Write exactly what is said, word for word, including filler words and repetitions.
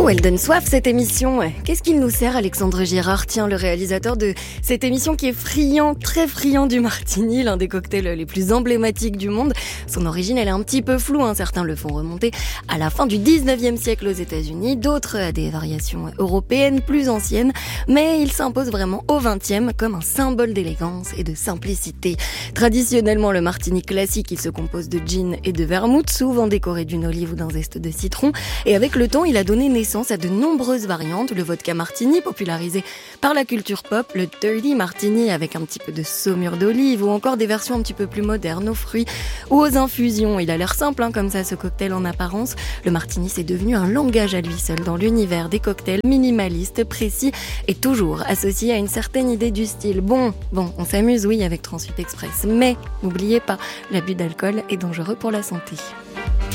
Oh, elle donne soif cette émission. Qu'est-ce qu'il nous sert, Alexandre Girard, tiens, le réalisateur de cette émission qui est friand, très friand du martini, l'un des cocktails les plus emblématiques du monde. Son origine, elle est un petit peu floue, hein. Certains le font remonter à la fin du dix-neuvième siècle aux États-Unis, d'autres à des variations européennes plus anciennes, mais il s'impose vraiment au vingtième comme un symbole d'élégance et de simplicité. Traditionnellement, le martini classique, il se compose de gin et de vermouth, souvent décoré d'une olive ou d'un zeste de citron, et avec le temps, il a donné naissance à de nombreuses variantes, le vodka martini popularisé par la culture pop, le dirty martini avec un petit peu de saumure d'olive ou encore des versions un petit peu plus modernes aux fruits ou aux infusions. Il a l'air simple hein, comme ça ce cocktail en apparence. Le martini c'est devenu un langage à lui seul dans l'univers des cocktails minimalistes, précis et toujours associé à une certaine idée du style. Bon, bon, on s'amuse oui avec Transsup Express, mais n'oubliez pas, l'abus d'alcool est dangereux pour la santé.